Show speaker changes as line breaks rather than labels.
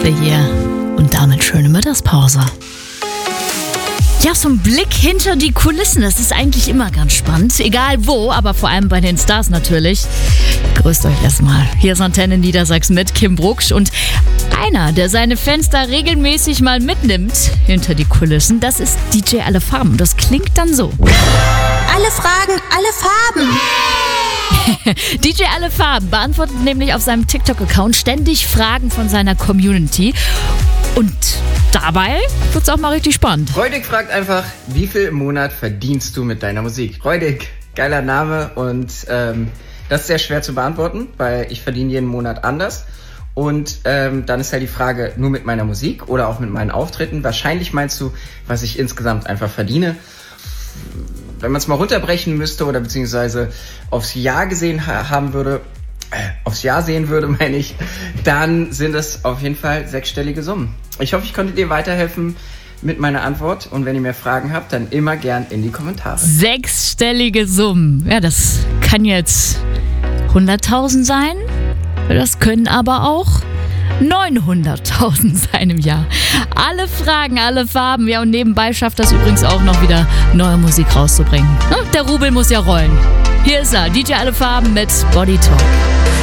Beste hier. Und damit schöne Mittagspause. Ja, so ein Blick hinter die Kulissen, das ist eigentlich immer ganz spannend. Egal wo, aber vor allem bei den Stars natürlich. Grüßt euch erstmal. Hier ist Antenne Niedersachsen mit Kim Brucksch. Und einer, der seine Fans da regelmäßig mal mitnimmt hinter die Kulissen, das ist DJ Alle Farben. Das klingt dann so.
Alle Fragen, alle Farben.
DJ Alle Farben beantwortet nämlich auf seinem TikTok-Account ständig Fragen von seiner Community. Und dabei wird's auch mal richtig spannend.
Freudig fragt einfach, wie viel im Monat verdienst du mit deiner Musik? Freudig, geiler Name und das ist sehr schwer zu beantworten, weil ich verdiene jeden Monat anders. Und dann ist ja die Frage, nur mit meiner Musik oder auch mit meinen Auftritten? Wahrscheinlich meinst du, was ich insgesamt einfach verdiene. Wenn man es mal runterbrechen müsste oder beziehungsweise aufs Jahr gesehen haben würde, aufs Jahr sehen würde, meine ich, dann sind es auf jeden Fall 6-stellige Summen. Ich hoffe, ich konnte dir weiterhelfen mit meiner Antwort. Und wenn ihr mehr Fragen habt, dann immer gern in die Kommentare.
6-stellige Summen. Ja, das kann jetzt 100.000 sein. Das können aber auch 900.000 sein im Jahr. Alle Fragen, alle Farben. Ja, und nebenbei schafft das übrigens auch noch wieder neue Musik rauszubringen. Der Rubel muss ja rollen. Hier ist er, DJ Alle Farben mit Body Talk.